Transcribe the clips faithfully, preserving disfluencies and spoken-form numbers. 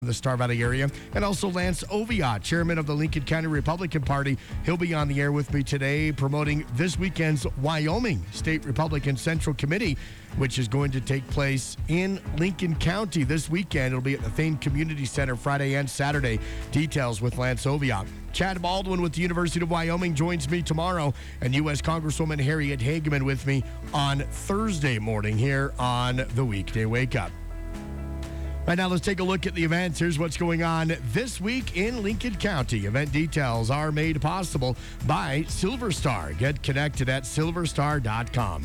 the Star Valley area, and also Lance Oviatt, chairman of the Lincoln County Republican Party. He'll be on the air with me today promoting this weekend's Wyoming State Republican Central Committee, which is going to take place in Lincoln County this weekend. It'll be at the Thane Community Center Friday and Saturday. Details with Lance Oviatt. Chad Baldwin with the University of Wyoming joins me tomorrow, and U S Congresswoman Harriet Hageman with me on Thursday morning here on the Weekday Wake Up. Right now, let's take a look at the events. Here's what's going on this week in Lincoln County. Event details are made possible by Silver Star. Get connected at silver star dot com.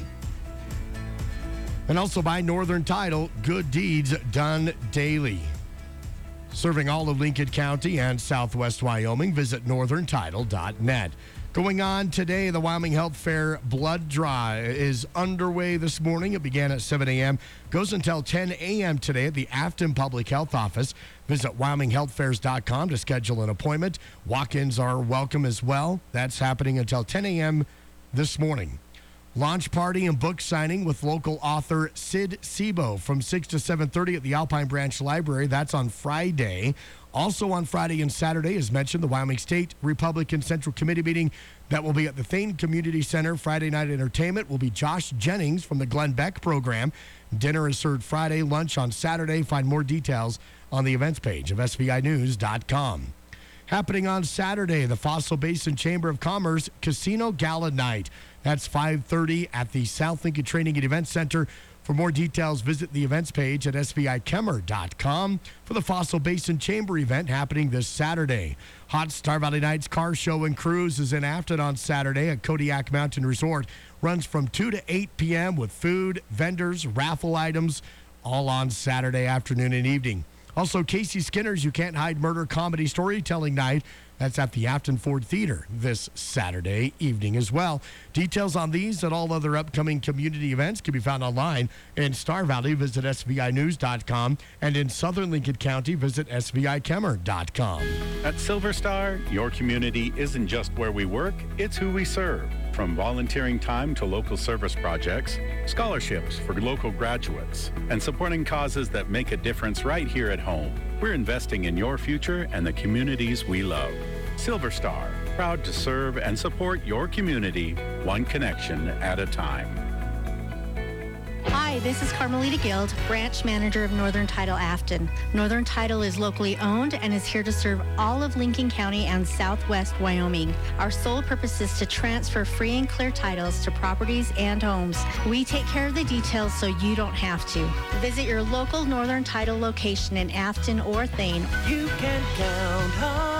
And also by Northern Title, good deeds done daily. Serving all of Lincoln County and Southwest Wyoming, visit northern title dot net. Going on today, the Wyoming Health Fair blood draw is underway this morning. It began at seven a.m., goes until ten a.m. today at the Afton Public Health Office. Visit wyoming health fairs dot com to schedule an appointment. Walk-ins are welcome as well. That's happening until ten a.m. this morning. Launch party and book signing with local author Sid Sebo from six to seven thirty at the Alpine Branch Library. That's on Friday. Also on Friday and Saturday, as mentioned, the Wyoming State Republican Central Committee meeting that will be at the Thane Community Center. Friday night entertainment will be Josh Jennings from the Glenn Beck program. Dinner is served Friday, lunch on Saturday. Find more details on the events page of S V I news dot com. Happening on Saturday, the Fossil Basin Chamber of Commerce Casino Gala Night. That's five thirty at the South Lincoln Training and Event Center. For more details, visit the events page at S V I Kemmer dot com for the Fossil Basin Chamber event happening this Saturday. Hot Star Valley Nights Car Show and Cruise is in Afton on Saturday at Kodiak Mountain Resort. Runs from two to eight p.m. with food, vendors, raffle items, all on Saturday afternoon and evening. Also, Casey Skinner's You Can't Hide Murder Comedy Storytelling Night. That's at the Afton Ford Theater this Saturday evening as well. Details on these and all other upcoming community events can be found online. In Star Valley, visit S V I news dot com. And in Southern Lincoln County, visit S V I Kemmer dot com. At Silver Star, your community isn't just where we work, it's who we serve. From volunteering time to local service projects, scholarships for local graduates, and supporting causes that make a difference right here at home. We're investing in your future and the communities we love. Silver Star, proud to serve and support your community, one connection at a time. Hi, this is Carmelita Guild, branch manager of Northern Title Afton. Northern Title is locally owned and is here to serve all of Lincoln County and Southwest Wyoming. Our sole purpose is to transfer free and clear titles to properties and homes. We take care of the details so you don't have to. Visit your local Northern Title location in Afton or Thane. You can count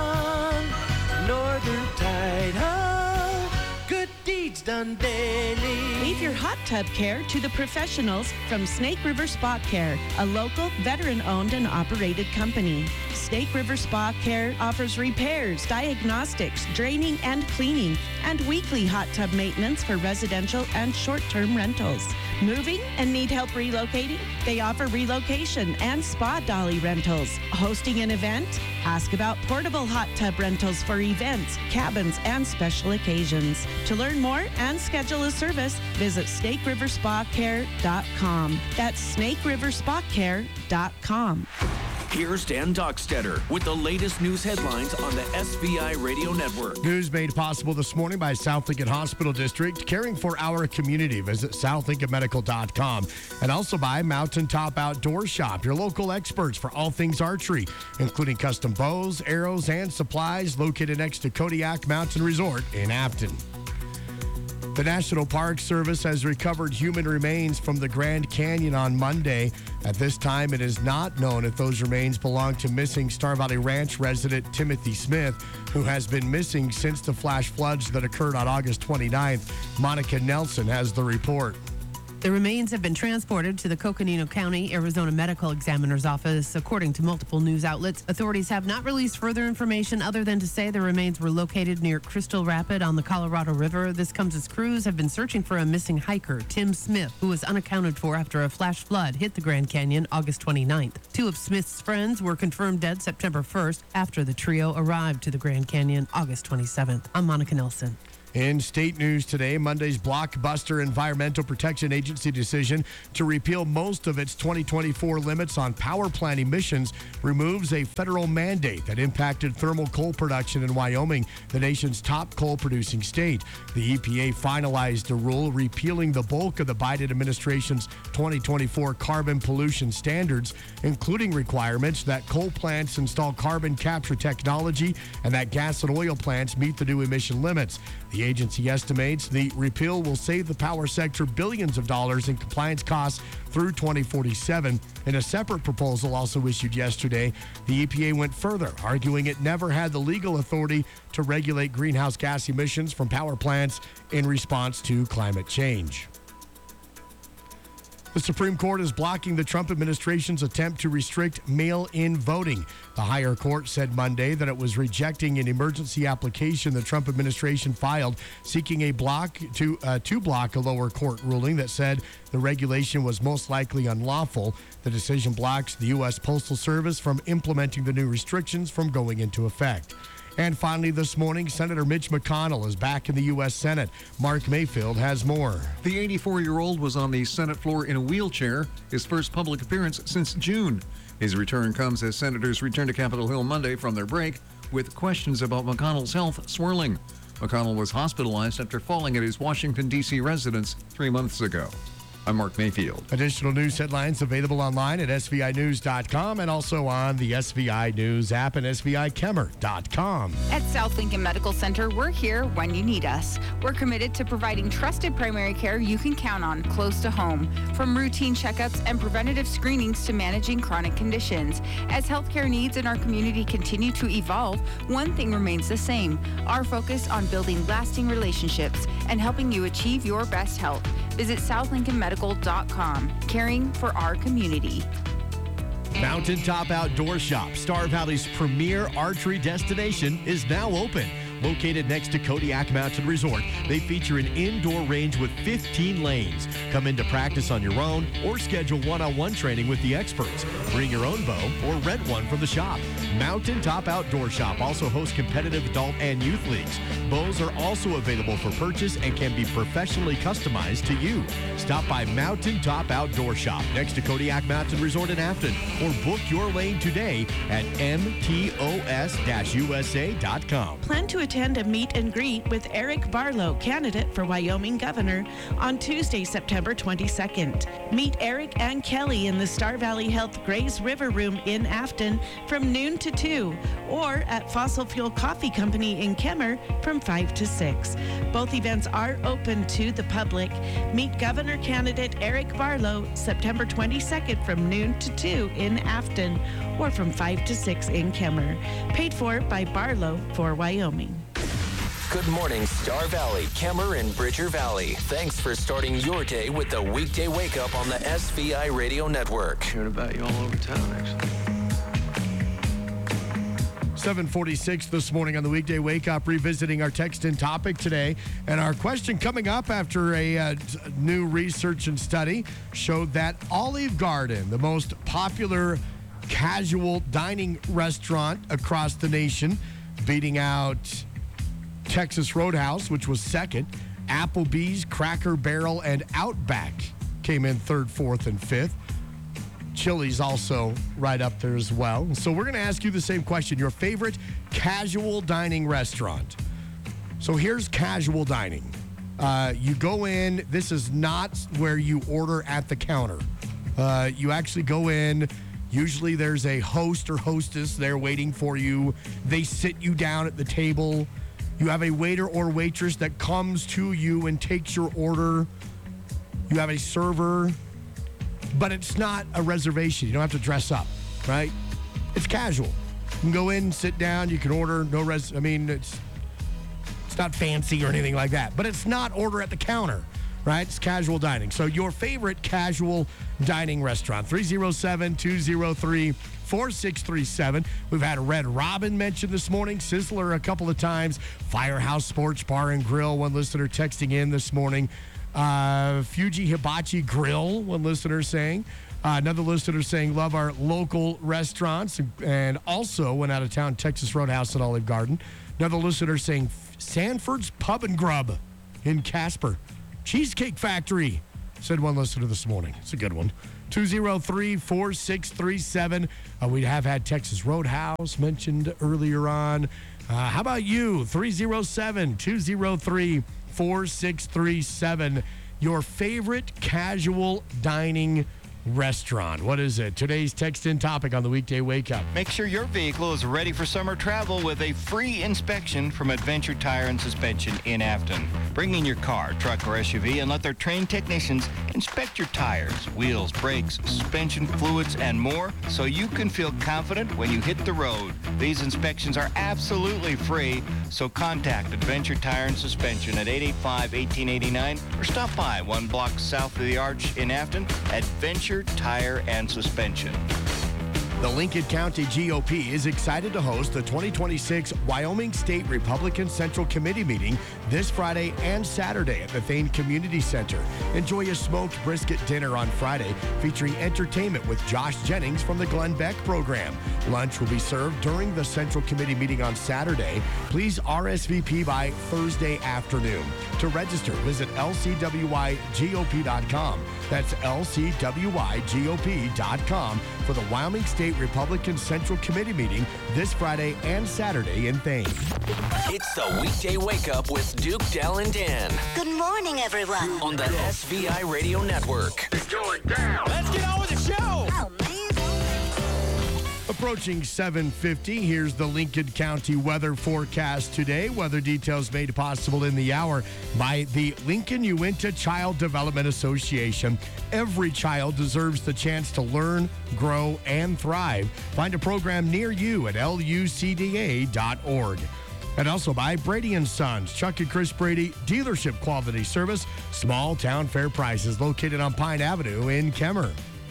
on Northern Title. Good deeds done daily. Leave your hot tub care to the professionals from Snake River Spa Care, a local veteran-owned and operated company. Snake River Spa Care offers repairs, diagnostics, draining and cleaning, and weekly hot tub maintenance for residential and short-term rentals. Moving and need help relocating? They offer relocation and spa dolly rentals. Hosting an event? Ask about portable hot tub rentals for events, cabins, and special occasions. To learn more and schedule a service, visit snake river spa care dot com. That's snake river spa care dot com. Here's Dan Dockstetter with the latest news headlines on the S V I Radio Network. News made possible this morning by South Lincoln Hospital District, caring for our community. Visit south lincoln medical dot com. And also by Mountaintop Outdoor Shop, your local experts for all things archery, including custom bows, arrows, and supplies, located next to Kodiak Mountain Resort in Afton. The National Park Service has recovered human remains from the Grand Canyon on Monday. At this time, it is not known if those remains belong to missing Star Valley Ranch resident Timothy Smith, who has been missing since the flash floods that occurred on August twenty-ninth. Monica Nelson has the report. The remains have been transported to the Coconino County, Arizona Medical Examiner's Office. According to multiple news outlets, authorities have not released further information other than to say the remains were located near Crystal Rapid on the Colorado River. This comes as crews have been searching for a missing hiker, Tim Smith, who was unaccounted for after a flash flood hit the Grand Canyon August twenty-ninth. Two of Smith's friends were confirmed dead September first after the trio arrived to the Grand Canyon August twenty-seventh. I'm Monica Nelson. In state news today, Monday's blockbuster Environmental Protection Agency decision to repeal most of its twenty twenty-four limits on power plant emissions removes a federal mandate that impacted thermal coal production in Wyoming, the nation's top coal-producing state. The E P A finalized a rule repealing the bulk of the Biden administration's twenty twenty-four carbon pollution standards, including requirements that coal plants install carbon capture technology and that gas and oil plants meet the new emission limits. The agency estimates the repeal will save the power sector billions of dollars in compliance costs through twenty forty-seven. In a separate proposal also issued yesterday, the E P A went further, arguing it never had the legal authority to regulate greenhouse gas emissions from power plants in response to climate change. The Supreme Court is blocking the Trump administration's attempt to restrict mail-in voting. The higher court said Monday that it was rejecting an emergency application the Trump administration filed seeking a block to uh, to block a lower court ruling that said the regulation was most likely unlawful. The decision blocks the U S Postal Service from implementing the new restrictions from going into effect. And finally this morning, Senator Mitch McConnell is back in the U S Senate. Mark Mayfield has more. The eighty-four-year-old was on the Senate floor in a wheelchair, his first public appearance since June. His return comes as senators return to Capitol Hill Monday from their break with questions about McConnell's health swirling. McConnell was hospitalized after falling at his Washington, D C residence three months ago. I'm Mark Mayfield. Additional news headlines available online at S V I news dot com and also on the S V I News app and S V I Kemmer dot com. At South Lincoln Medical Center, we're here when you need us. We're committed to providing trusted primary care you can count on close to home, from routine checkups and preventative screenings to managing chronic conditions. As healthcare needs in our community continue to evolve, one thing remains the same: our focus on building lasting relationships and helping you achieve your best health. Visit south lincoln medical dot com, caring for our community. Mountaintop Outdoor Shop, Star Valley's premier archery destination, is now open. Located next to Kodiak Mountain Resort, they feature an indoor range with fifteen lanes. Come in to practice on your own or schedule one-on-one training with the experts. Bring your own bow or rent one from the shop. Mountaintop Outdoor Shop also hosts competitive adult and youth leagues. Bows are also available for purchase and can be professionally customized to you. Stop by Mountaintop Outdoor Shop next to Kodiak Mountain Resort in Afton or book your lane today at M T O S U S A dot com. Plan to attend a meet and greet with Eric Barlow, candidate for Wyoming governor, on Tuesday, September twenty-second. Meet Eric and Kelly in the Star Valley Health Grays River Room in Afton from noon to two, or at Fossil Fuel Coffee Company in Kemmer from five to six. Both events are open to the public. Meet governor candidate Eric Barlow September twenty-second from noon to two in Afton, or from five to six in Kemmer. Paid for by Barlow for Wyoming. Good morning, Star Valley, Kemmer, and Bridger Valley. Thanks for starting your day with the weekday wake up on the S V I Radio Network. Heard about you all over town, actually. seven forty-six this morning on the weekday wake up, revisiting our text in topic today. And our question coming up after a uh, new research and study showed that Olive Garden, the most popular casual dining restaurant across the nation, beating out Texas Roadhouse, which was second. Applebee's, Cracker Barrel, and Outback came in third, fourth, and fifth. Chili's also right up there as well. So we're going to ask you the same question. Your favorite casual dining restaurant. So here's casual dining. Uh, you go in. This is not where you order at the counter. Uh, you actually go in. Usually there's a host or hostess there waiting for you. They sit you down at the table. You have a waiter or waitress that comes to you and takes your order. You have a server, but it's not a reservation. You don't have to dress up, right? It's casual. You can go in, sit down, you can order, no res, I mean, it's it's not fancy or anything like that, but it's not order at the counter, right? It's casual dining. So your favorite casual dining restaurant, three oh seven, two oh three, four six three seven. We've had Red Robin mentioned this morning, Sizzler a couple of times, Firehouse Sports Bar and Grill, one listener texting in this morning. Uh, Fuji Hibachi Grill, one listener saying. Uh, another listener saying, love our local restaurants, and also went out of town, Texas Roadhouse at Olive Garden. Another listener saying, Sanford's Pub and Grub in Casper. Cheesecake Factory, said one listener this morning. It's a good one. two oh three, four six three seven. Uh, we have had Texas Roadhouse mentioned earlier on. Uh, how about you? three oh seven, two oh three, four six three seven. Your favorite casual dining restaurant. What is it? Today's text-in topic on the weekday wake-up. Make sure your vehicle is ready for summer travel with a free inspection from Adventure Tire and Suspension in Afton. Bring in your car, truck, or S U V and let their trained technicians inspect your tires, wheels, brakes, suspension fluids, and more so you can feel confident when you hit the road. These inspections are absolutely free, so contact Adventure Tire and Suspension at eight eight five, one eight eight nine or stop by one block south of the Arch in Afton. Adventure Tire and Suspension. The Lincoln County G O P is excited to host the twenty twenty-six Wyoming State Republican Central Committee meeting this Friday and Saturday at the Thane Community Center. Enjoy a smoked brisket dinner on Friday featuring entertainment with Josh Jennings from the Glenn Beck program. Lunch will be served during the Central Committee meeting on Saturday. Please R S V P by Thursday afternoon. To register, visit L C W Y G O P dot com. That's L C W Y G O P dot com for the Wyoming State Republican Central Committee meeting this Friday and Saturday in Thane. It's the weekday wake up with Duke, Dell, and Dan. Good morning, everyone. On the S V I Radio Network. It's going down. Let's get on with the show. Oh, man. Approaching seven fifty, here's the Lincoln County weather forecast today. Weather details made possible in the hour by the Lincoln Uinta Child Development Association. Every child deserves the chance to learn, grow, and thrive. Find a program near you at L U C D A dot org. And also by Brady and Sons, Chuck and Chris Brady Dealership Quality Service, small town fair prices, located on Pine Avenue in Kemmer.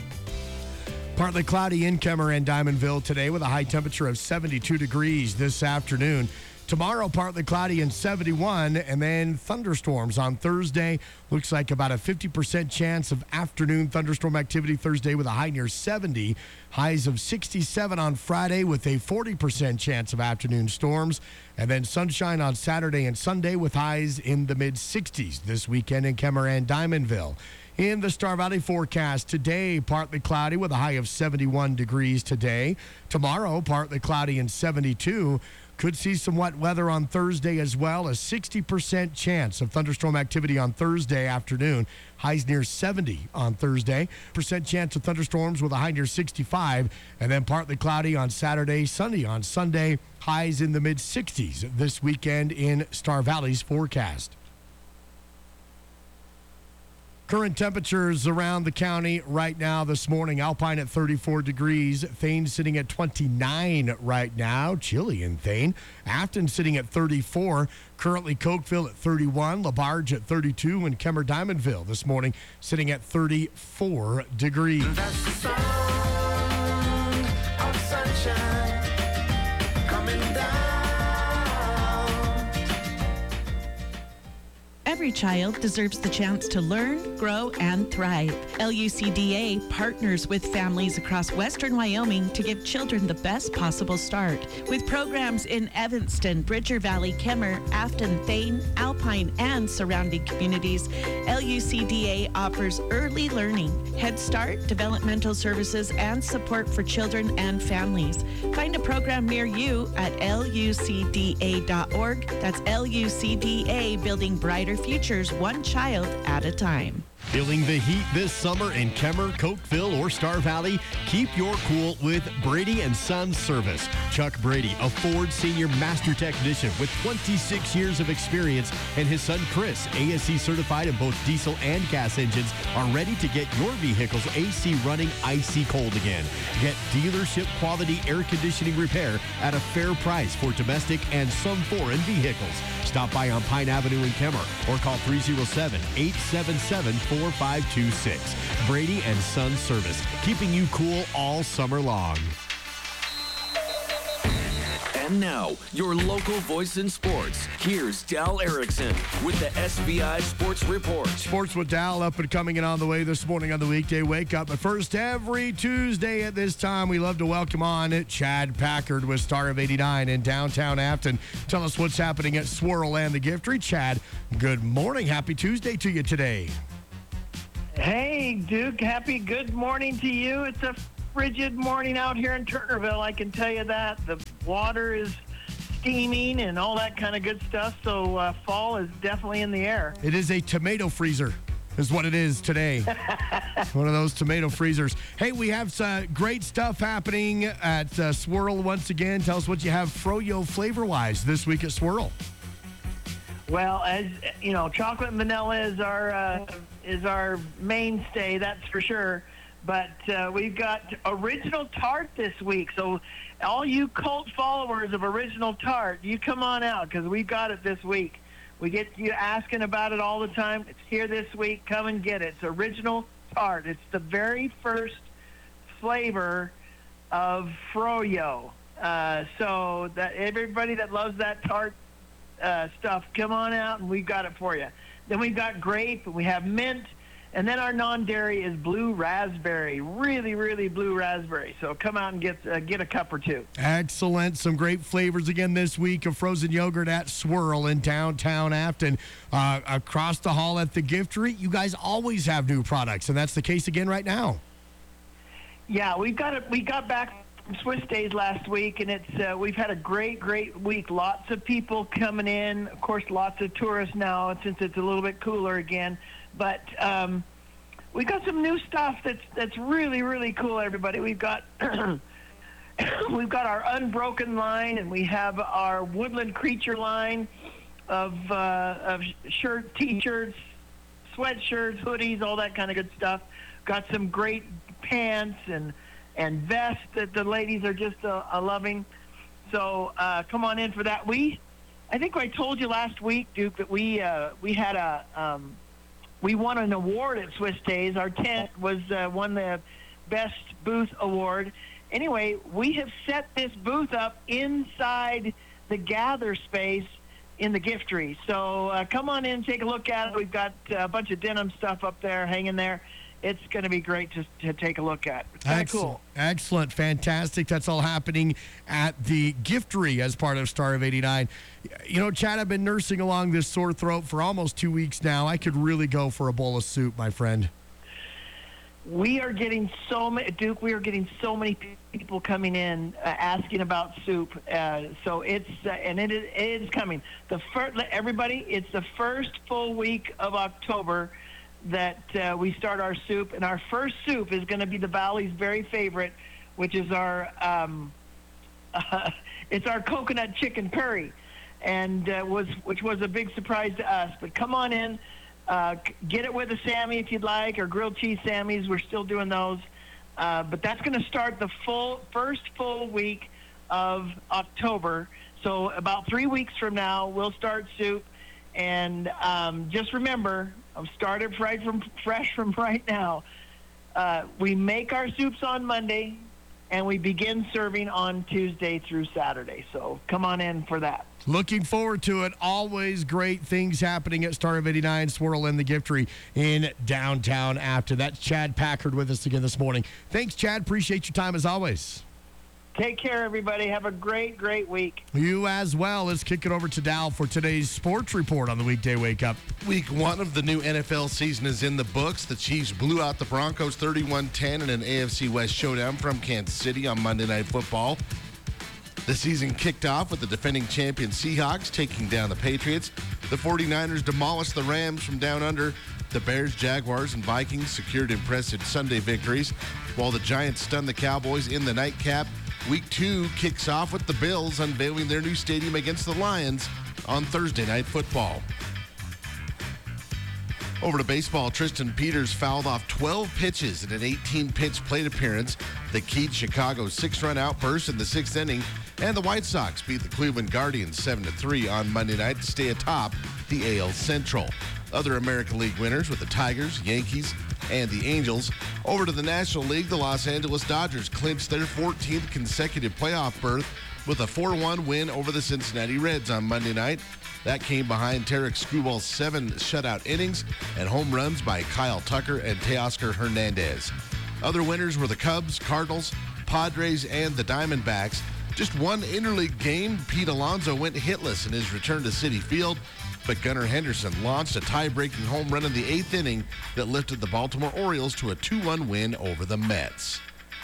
Partly cloudy in Kemmer and Diamondville today with a high temperature of seventy-two degrees this afternoon. Tomorrow, partly cloudy and seventy-one, and then thunderstorms on Thursday. Looks like about a fifty percent chance of afternoon thunderstorm activity Thursday with a high near seventy. Highs of sixty-seven on Friday with a forty percent chance of afternoon storms. And then sunshine on Saturday and Sunday with highs in the mid-sixties this weekend in Kemmer and Diamondville. In the Star Valley forecast today, partly cloudy with a high of seventy-one degrees today. Tomorrow, partly cloudy and seventy-two. Could see some wet weather on Thursday as well. A sixty percent chance of thunderstorm activity on Thursday afternoon. Highs near seventy on Thursday. Percent chance of thunderstorms with a high near sixty-five. And then partly cloudy on Saturday, sunny on Sunday. Highs in the mid-sixties this weekend in Star Valley's forecast. Current temperatures around the county right now this morning. Alpine at thirty-four degrees. Thane sitting at twenty-nine right now. Chilly in Thane. Afton sitting at thirty-four. Currently Cokeville at thirty-one. LaBarge at thirty-two. And Kemmer Diamondville this morning sitting at thirty-four degrees. That's the sound of sunshine coming down. Every child deserves the chance to learn, grow, and thrive. L U C D A partners with families across western Wyoming to give children the best possible start. With programs in Evanston, Bridger Valley, Kemmer, Afton, Thane, Alpine, and surrounding communities, L U C D A offers early learning, Head Start, developmental services, and support for children and families. Find a program near you at L U C D A dot org. That's L U C D A, building brighter futures one child at a time. Feeling the heat this summer in Kemmer, Cokeville, or Star Valley? Keep your cool with Brady and Sons Service. Chuck Brady, a Ford Senior Master Technician with twenty-six years of experience, and his son Chris, A S C certified in both diesel and gas engines, are ready to get your vehicle's A C running icy cold again. Get dealership quality air conditioning repair at a fair price for domestic and some foreign vehicles. Stop by on Pine Avenue in Kemmer or call three oh seven, eight seven seven, four five two six. Brady and Sons Service, keeping you cool all summer long. And now, your local voice in sports. Here's Dal Erickson with the S V I Sports Report. Sports with Dal up and coming and on the way this morning on the weekday wake up. But first, every Tuesday at this time, we love to welcome on Chad Packard with Star of eighty-nine in downtown Afton. Tell us what's happening at Swirl and the Giftery. Chad, good morning. Happy Tuesday to you today. Hey, Duke. Happy good morning to you. It's a frigid morning out here in Turnerville, I can tell you that. The water is steaming and all that kind of good stuff, so uh, fall is definitely in the air. It is a tomato freezer is what it is today. One of those tomato freezers. Hey, we have uh, great stuff happening at uh, Swirl once again. Tell us what you have Froyo flavor-wise this week at Swirl. Well, as you know, chocolate and vanilla is our uh, is our mainstay, that's for sure. But uh, we've got Original Tart this week. So all you cult followers of Original Tart, you come on out because we've got it this week. We get you asking about it all the time. It's here this week. Come and get it. It's Original Tart. It's the very first flavor of Froyo. Uh, so that everybody that loves that tart uh, stuff, come on out and we've got it for you. Then we've got grape and we have mint. And then our non-dairy is blue raspberry, really, really blue raspberry. So come out and get uh, get a cup or two. Excellent. Some great flavors again this week of frozen yogurt at Swirl in downtown Afton. Uh, across the hall at the Giftery, you guys always have new products, and that's the case again right now. Yeah, we've got it. We got back from Swiss Days last week, and it's uh, we've had a great, great week. Lots of people coming in. Of course, lots of tourists now since it's a little bit cooler again. But um, we've got some new stuff that's that's really, really cool, everybody. We've got we've got our Unbroken line, and we have our Woodland Creature line of uh, of shirt, t-shirts, sweatshirts, hoodies, all that kind of good stuff. Got some great pants and and vests that the ladies are just uh, uh, loving. So uh, come on in for that. We, I think I told you last week, Duke, that we uh, we had a um, we won an award at Swiss Days. Our tent was uh, won the best booth award. Anyway, we have set this booth up inside the gather space in the Giftery. So uh, come on in, take a look at it. We've got uh, a bunch of denim stuff up there hanging there. It's going to be great to, to take a look at. It's kind of cool. Excellent. Fantastic. That's all happening at the Giftery as part of Star of eighty-nine. You know, Chad, I've been nursing along this sore throat for almost two weeks now. I could really go for a bowl of soup, my friend. We are getting so many, Duke, we are getting so many people coming in uh, asking about soup. Uh, so it's, uh, and it is, it is coming. The first, everybody, it's the first full week of October that uh, we start our soup, and our first soup is going to be the Valley's very favorite, which is our um, uh, it's our coconut chicken curry, and uh, was which was a big surprise to us. But come on in, uh, get it with a Sammy if you'd like, or grilled cheese Sammys. We're still doing those, uh, but that's going to start the full first full week of October. So about three weeks from now, we'll start soup, and um, just remember. I've started right from fresh from right now. Uh, we make our soups on Monday, and we begin serving on Tuesday through Saturday. So come on in for that. Looking forward to it. Always great things happening at Star of eighty-nine, Swirl and the Giftery in downtown Afton. That's Chad Packard with us again this morning. Thanks, Chad. Appreciate your time as always. Take care, everybody. Have a great, great week. You as well. Let's kick it over to Dal for today's sports report on the weekday wake up. Week one of the new N F L season is in the books. The Chiefs blew out the Broncos thirty-one ten in an A F C West showdown from Kansas City on Monday Night Football. The season kicked off with the defending champion Seahawks taking down the Patriots. The 49ers demolished the Rams from down under. The Bears, Jaguars, and Vikings secured impressive Sunday victories, while the Giants stunned the Cowboys in the nightcap. Week two kicks off with the Bills unveiling their new stadium against the Lions on Thursday Night Football. Over to baseball, Tristan Peters fouled off twelve pitches in an eighteen-pitch plate appearance that keyed Chicago's six-run outburst in the sixth inning, and the White Sox beat the Cleveland Guardians seven to three on Monday night to stay atop the A L Central. Other American League winners with the Tigers, Yankees, and the Angels. Over to the National League, the Los Angeles Dodgers clinched their fourteenth consecutive playoff berth with a four one win over the Cincinnati Reds on Monday night. That came behind Tarek Skubal's seven shutout innings and home runs by Kyle Tucker and Teoscar Hernandez. Other winners were the Cubs, Cardinals, Padres, and the Diamondbacks. Just one interleague game, Pete Alonso went hitless in his return to Citi Field, but Gunnar Henderson launched a tie-breaking home run in the eighth inning that lifted the Baltimore Orioles to a two one win over the Mets.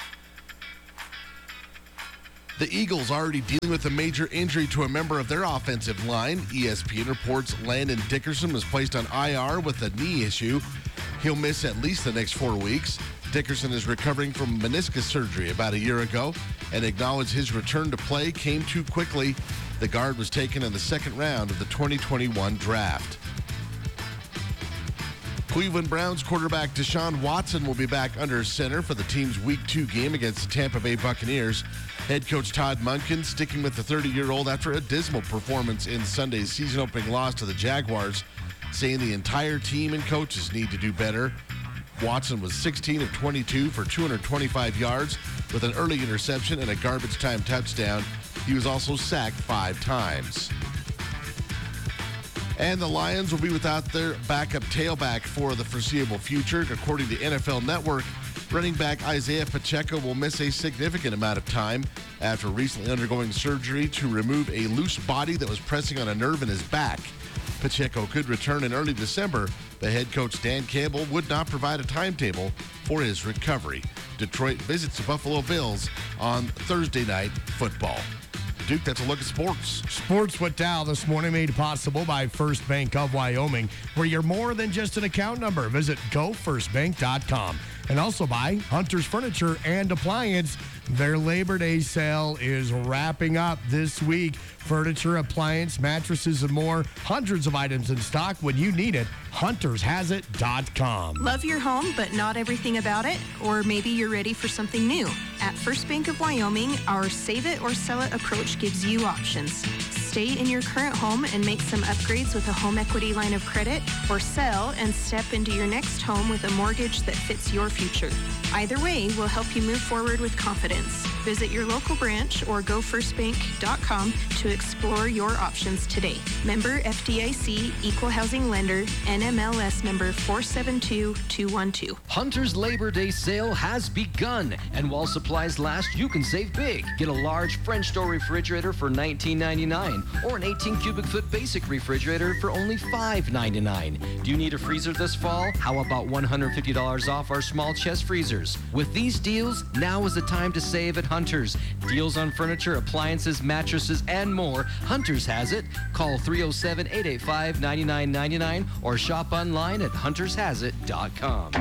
The Eagles already dealing with a major injury to a member of their offensive line. E S P N reports Landon Dickerson was placed on I R with a knee issue. He'll miss at least the next four weeks. Dickerson is recovering from meniscus surgery about a year ago and acknowledged his return to play came too quickly. The guard was taken in the second round of the twenty twenty-one draft. Cleveland Browns quarterback Deshaun Watson will be back under center for the team's Week two game against the Tampa Bay Buccaneers. Head coach Todd Monken sticking with the thirty-year-old after a dismal performance in Sunday's season-opening loss to the Jaguars, saying the entire team and coaches need to do better. Watson was sixteen of twenty-two for two hundred twenty-five yards with an early interception and a garbage time touchdown. He was also sacked five times. And the Lions will be without their backup tailback for the foreseeable future. According to N F L Network, running back Isaiah Pacheco will miss a significant amount of time after recently undergoing surgery to remove a loose body that was pressing on a nerve in his back. Pacheco could return in early December. The head coach Dan Campbell would not provide a timetable for his recovery. Detroit visits the Buffalo Bills on Thursday Night Football. Duke, that's a look at sports. Sports with Dow this morning made possible by First Bank of Wyoming, where you're more than just an account number. Visit go first bank dot com. And also by Hunter's Furniture and Appliance. Their Labor Day sale is wrapping up this week. Furniture, appliance, mattresses, and more. Hundreds of items in stock when you need it. hunters has it dot com. Love your home, but not everything about it? Or maybe you're ready for something new. At First Bank of Wyoming, our save it or sell it approach gives you options. Stay in your current home and make some upgrades with a home equity line of credit, or sell and step into your next home with a mortgage that fits your future. Either way will help you move forward with confidence. Visit your local branch or go first bank dot com to explore your options today. Member F D I C, Equal Housing Lender, N M L S number four seven two two one two. Hunter's Labor Day sale has begun, and while supplies last, you can save big. Get a large French door refrigerator for nineteen ninety-nine dollars or an eighteen cubic foot basic refrigerator for only five ninety-nine. Do you need a freezer this fall? How about one hundred fifty dollars off our small chest freezers? With these deals, now is the time to save at Hunter's. Deals on furniture, appliances, mattresses, and more. Hunter's has it. Call three oh seven, eight eight five, nine nine nine nine or shop online at hunters has it dot com.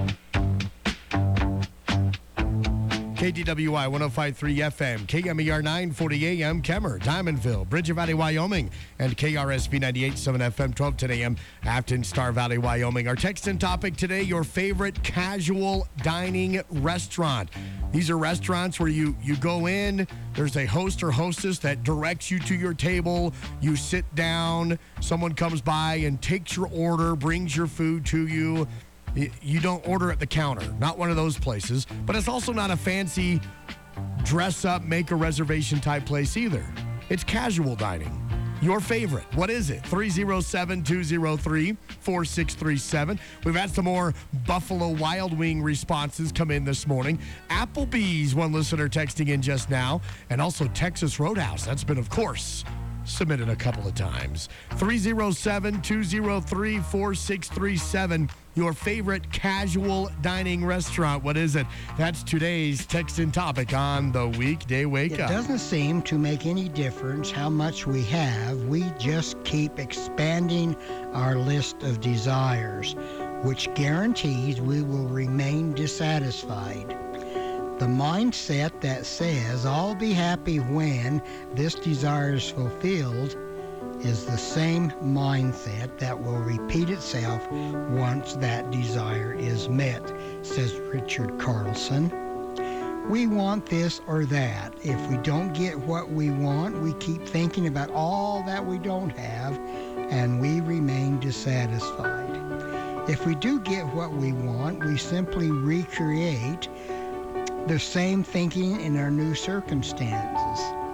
K D W I one oh five point three F M, K M E R nine forty A M, Kemmer, Diamondville, Bridger Valley, Wyoming, and K R S V ninety-eight point seven F M, twelve ten A M, Afton, Star Valley, Wyoming. Our text and topic today, your favorite casual dining restaurant. These are restaurants where you, you go in, there's a host or hostess that directs you to your table, you sit down, someone comes by and takes your order, brings your food to you. You don't order at the counter, not one of those places, but it's also not a fancy dress up, make a reservation type place either. It's casual dining. Your favorite, what is it? three oh seven, two oh three, four six three seven. We've had some more Buffalo Wild Wing responses come in this morning. Applebee's, one listener texting in just now, and also Texas Roadhouse. That's been, of course, submitted a couple of times. three oh seven, two oh three, four six three seven. Your favorite casual dining restaurant. What is it? That's today's text and topic on the Weekday Wake It Up. doesn't seem to make any difference how much we have. We just keep expanding our list of desires, which guarantees we will remain dissatisfied. The mindset that says, I'll be happy when this desire is fulfilled, is the same mindset that will repeat itself once that desire is met, says Richard Carlson. We want this or that. If we don't get what we want, we keep thinking about all that we don't have, and we remain dissatisfied. If we do get what we want, we simply recreate the same thinking in our new circumstances.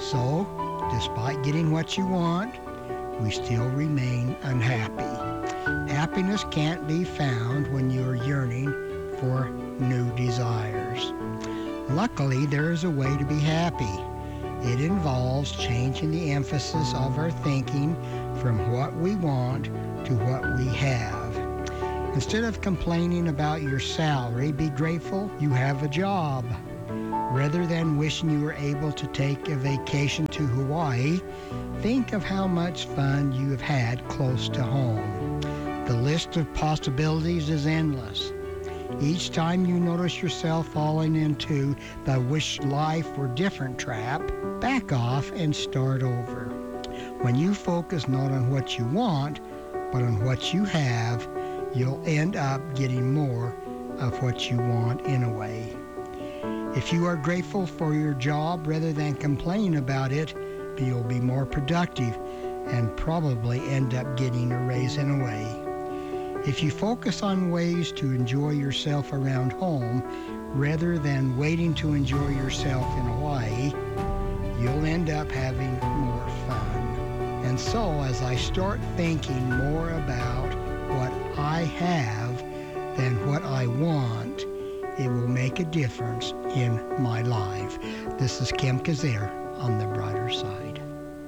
So, despite getting what you want, we still remain unhappy. Happiness can't be found when you're yearning for new desires. Luckily, there is a way to be happy. It involves changing the emphasis of our thinking from what we want to what we have. Instead of complaining about your salary, be grateful you have a job. Rather than wishing you were able to take a vacation to Hawaii, think of how much fun you have had close to home. The list of possibilities is endless. Each time you notice yourself falling into the wish life were different trap, back off and start over. When you focus not on what you want, but on what you have, you'll end up getting more of what you want in a way. If you are grateful for your job rather than complain about it, you'll be more productive and probably end up getting a raise in a way. If you focus on ways to enjoy yourself around home rather than waiting to enjoy yourself in Hawaii, you'll end up having more fun. And so as I start thinking more about what I have than what I want, it will make a difference in my life. This is Kim Kazare on The Brighter Side.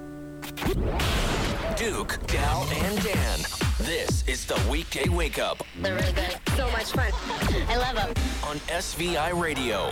Duke, Dal, and Dan. This is the Weekday Wake Up. They're really good. So much fun. I love them. On S V I Radio.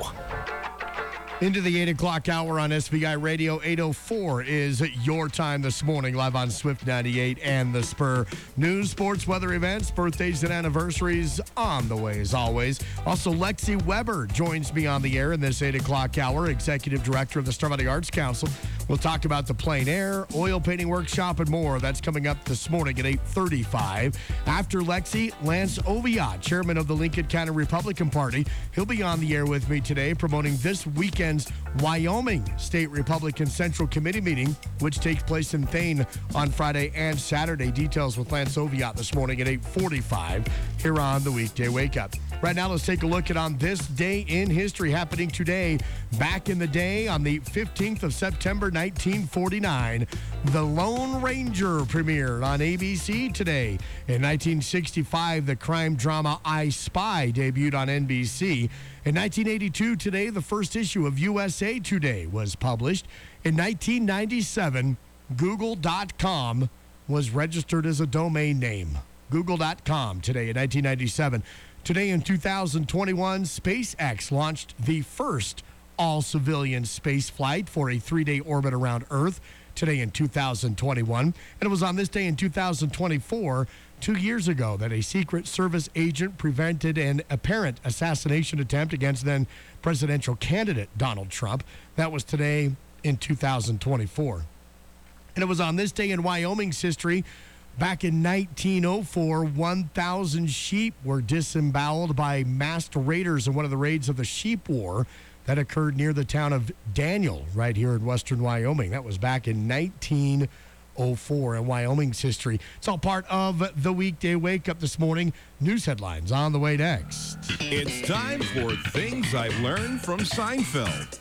Into the eight o'clock hour on S V I Radio. eight oh four is your time this morning, live on Swift ninety-eight and The Spur. News, sports, weather, events, birthdays, and anniversaries on the way as always. Also, Lexi Weber joins me on the air in this eight o'clock hour, Executive Director of the Star Valley Arts Council. We'll talk about the plein air, oil painting workshop, and more. That's coming up this morning at eight thirty-five. After Lexi, Lance Oviatt, Chairman of the Lincoln County Republican Party. He'll be on the air with me today promoting this weekend Wyoming State Republican Central Committee meeting, which takes place in Thane on Friday and Saturday. Details with Lance Oviatt this morning at eight forty-five here on the Weekday Wake Up. Right now, let's take a look at on this day in history happening today. Back in the day, on the fifteenth of September, nineteen forty-nine, The Lone Ranger premiered on A B C today. In nineteen sixty-five, the crime drama I Spy debuted on N B C. In nineteen eighty-two, today, the first issue of U S A Today was published. In nineteen ninety-seven, Google dot com was registered as a domain name. Google dot com today in nineteen ninety-seven. Today in two thousand twenty-one, SpaceX launched the first all-civilian space flight for a three-day orbit around Earth today in two thousand twenty-one. And it was on this day in two thousand twenty-four, two years ago, that a Secret Service agent prevented an apparent assassination attempt against then presidential candidate Donald Trump. That was today in two thousand twenty-four. And it was on this day in Wyoming's history. Back in nineteen oh four, one thousand sheep were disemboweled by masked raiders in one of the raids of the Sheep War that occurred near the town of Daniel, right here in western Wyoming. That was back in nineteen oh four in Wyoming's history. It's all part of the Weekday Wake Up this morning. News headlines on the way next. It's time for Things I Learned from Seinfeld.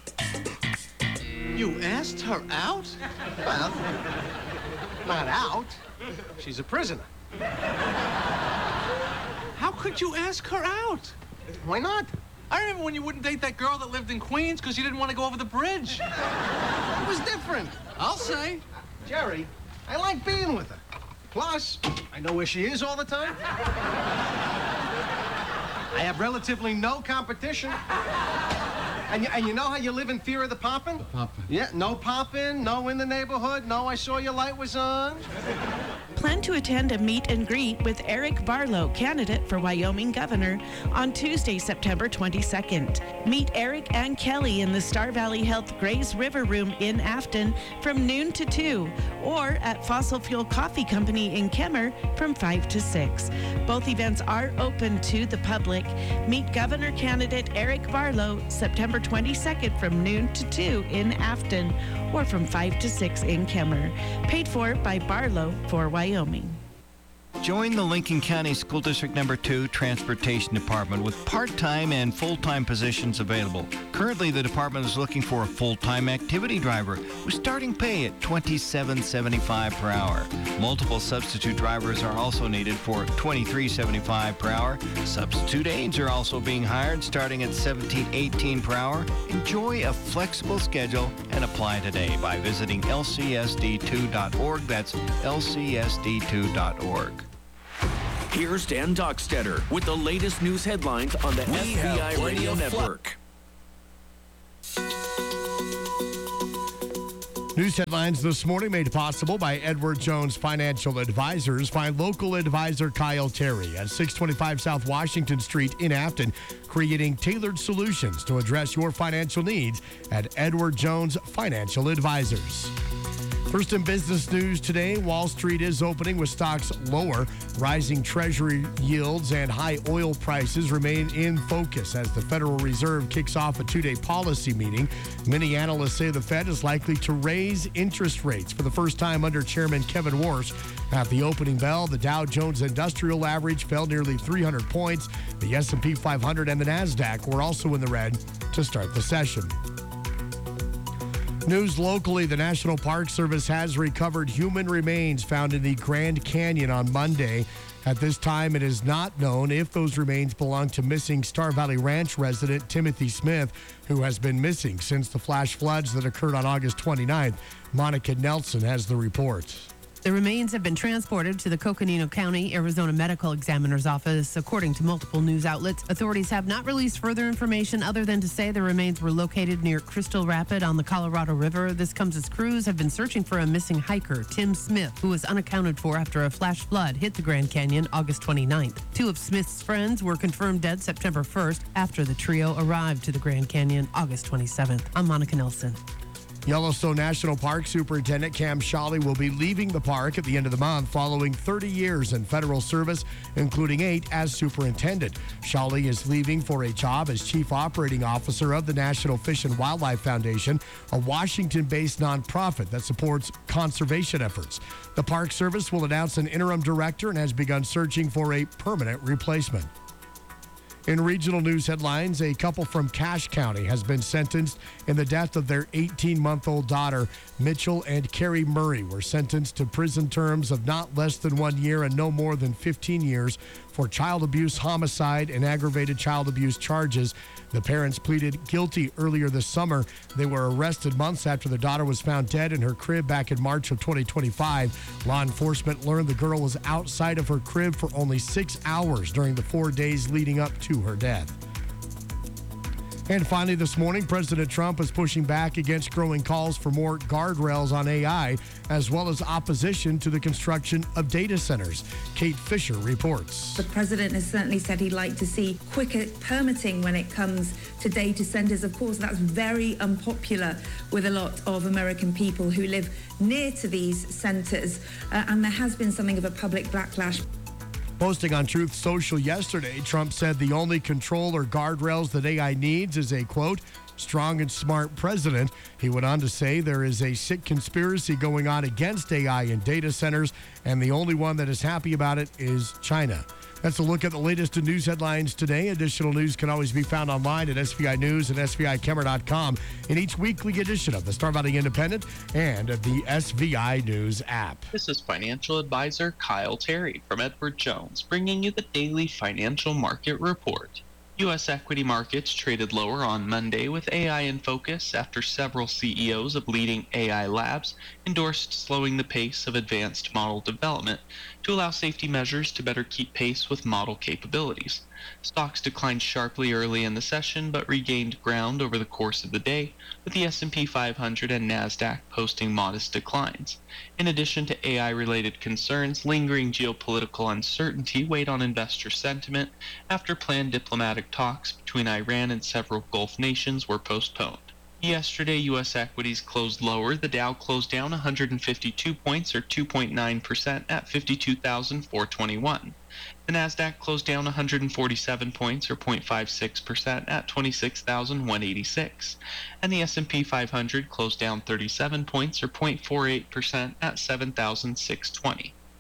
You asked her out? Well, not out. She's a prisoner. How could you ask her out? Why not? I remember when you wouldn't date that girl that lived in Queens because you didn't want to go over the bridge. It was different, I'll say. Jerry, I like being with her. Plus, I know where she is all the time. I have relatively no competition. And you, and you know how you live in fear of the poppin'? The poppin'. Yeah, no poppin', no in the neighborhood, no I saw your light was on. Plan to attend a meet and greet with Eric Barlow, candidate for Wyoming governor, on Tuesday, September twenty-second. Meet Eric and Kelly in the Star Valley Health Grays River Room in Afton from noon to two, or at Fossil Fuel Coffee Company in Kemmer from five to six. Both events are open to the public. Meet Governor candidate Eric Barlow September twenty-second from noon to two in Afton, or from five to six in Kemmer. Paid for by Barlow for Wyoming. Join the Lincoln County School District Number two Transportation Department with part-time and full-time positions available. Currently, the department is looking for a full-time activity driver with starting pay at twenty-seven seventy-five per hour. Multiple substitute drivers are also needed for twenty-three seventy-five per hour. Substitute aides are also being hired starting at seventeen eighteen per hour. Enjoy a flexible schedule and apply today by visiting L C S D two dot org. That's L C S D two dot org. Here's Dan Dockstetter with the latest news headlines on the We S V have I plenty Radio of fun. Network. News headlines this morning made possible by Edward Jones Financial Advisors. Find local advisor Kyle Terry at six twenty-five South Washington Street in Afton, creating tailored solutions to address your financial needs at Edward Jones Financial Advisors. First in business news today, Wall Street is opening with stocks lower. Rising Treasury yields and high oil prices remain in focus as the Federal Reserve kicks off a two-day policy meeting. Many analysts say the Fed is likely to raise interest rates for the first time under Chairman Kevin Warsh. At the opening bell, the Dow Jones Industrial Average fell nearly three hundred points. The S and P five hundred and the NASDAQ were also in the red to start the session. News locally, the National Park Service has recovered human remains found in the Grand Canyon on Monday. At this time, it is not known if those remains belong to missing Star Valley Ranch resident Timothy Smith, who has been missing since the flash floods that occurred on August twenty-ninth. Monica Nelson has the report. The remains have been transported to the Coconino County, Arizona Medical Examiner's Office. According to multiple news outlets, authorities have not released further information other than to say the remains were located near Crystal Rapid on the Colorado River. This comes as crews have been searching for a missing hiker, Tim Smith, who was unaccounted for after a flash flood hit the Grand Canyon August twenty-ninth. Two of Smith's friends were confirmed dead September first after the trio arrived to the Grand Canyon August twenty-seventh. I'm Monica Nelson. Yellowstone National Park Superintendent Cam Shawley will be leaving the park at the end of the month following thirty years in federal service, including eight as superintendent. Shawley is leaving for a job as chief operating officer of the National Fish and Wildlife Foundation, a Washington-based nonprofit that supports conservation efforts. The Park Service will announce an interim director and has begun searching for a permanent replacement. In regional news headlines, a couple from Cache County has been sentenced in the death of their eighteen-month-old daughter. Mitchell and Carrie Murray were sentenced to prison terms of not less than one year and no more than fifteen years for child abuse, homicide, and aggravated child abuse charges. The parents pleaded guilty earlier this summer. They were arrested months after their daughter was found dead in her crib back in March of twenty twenty-five. Law enforcement learned the girl was outside of her crib for only six hours during the four days leading up to her death. And finally this morning, President Trump is pushing back against growing calls for more guardrails on A I, as well as opposition to the construction of data centers. Kate Fisher reports. The president has certainly said he'd like to see quicker permitting when it comes to data centers. Of course, that's very unpopular with a lot of American people who live near to these centers, uh, and there has been something of a public backlash. Posting on Truth Social yesterday, Trump said the only control or guardrails that A I needs is a, quote, strong and smart president. He went on to say there is a sick conspiracy going on against A I in data centers, and the only one that is happy about it is China. That's a look at the latest in news headlines today. Additional news can always be found online at S V I News and S V I Kemmer dot com in each weekly edition of the Star Valley Independent and the S V I News app. This is financial advisor Kyle Terry from Edward Jones, bringing you the daily financial market report. U S equity markets traded lower on Monday with A I in focus after several C E Os of leading A I labs endorsed slowing the pace of advanced model development to allow safety measures to better keep pace with model capabilities. Stocks declined sharply early in the session but regained ground over the course of the day, with the S and P five hundred and NASDAQ posting modest declines. In addition to A I-related concerns, lingering geopolitical uncertainty weighed on investor sentiment after planned diplomatic talks between Iran and several Gulf nations were postponed. Yesterday, U S equities closed lower. The Dow closed down one hundred fifty-two points, or two point nine percent, at fifty-two thousand four hundred twenty-one. The Nasdaq closed down one hundred forty-seven points, or zero point five six percent, at twenty-six thousand one hundred eighty-six. And the S and P five hundred closed down thirty-seven points, or zero point four eight percent, at seven thousand six hundred twenty.